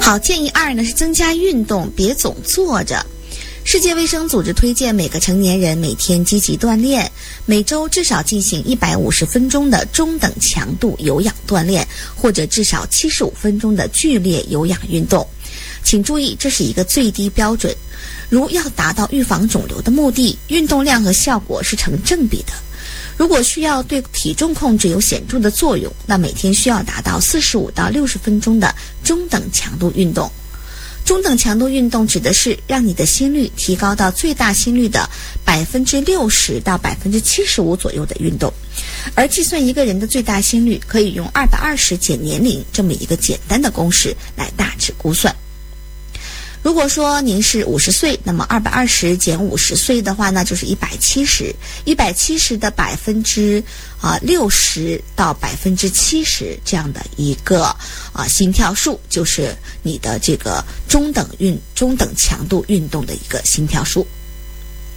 好建议2呢是增加运动，别总坐着。世界卫生组织推荐每个成年人每天积极锻炼，每周至少进行150分钟的中等强度有氧锻炼，或者至少75分钟的剧烈有氧运动。请注意，这是一个最低标准。如要达到预防肿瘤的目的，运动量和效果是成正比的。如果需要对体重控制有显著的作用，那每天需要达到45到60分钟的中等强度运动。中等强度运动指的是让你的心率提高到最大心率的60%到75%左右的运动。而计算一个人的最大心率，可以用220减年龄这么一个简单的公式来大致估算。如果说您是50岁，那么220减50岁的话呢，就是170，170的60%到70%这样的一个心跳数，就是你的这个中等强度运动的一个心跳数。